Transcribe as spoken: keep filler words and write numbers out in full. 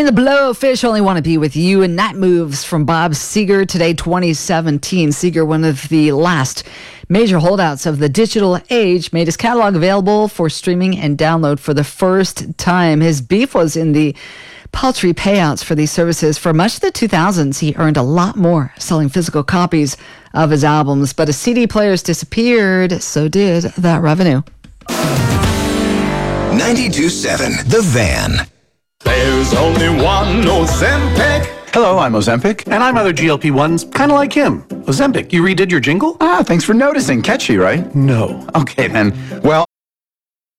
the Blowfish Only Want to Be With You, and Night Moves from Bob Seger. Today, twenty seventeen. Seger, one of the last major holdouts of the digital age, made his catalog available for streaming and download for the first time. His beef was in the paltry payouts for these services. For much of the two thousands, he earned a lot more selling physical copies of his albums, but as C D players disappeared, so did that revenue. ninety-two point seven The Van. There's only one Ozempic. Hello, I'm Ozempic. And I'm other G L P ones, kind of like him. Ozempic, you redid your jingle? Ah, thanks for noticing. Catchy, right? No. Okay, then. Well,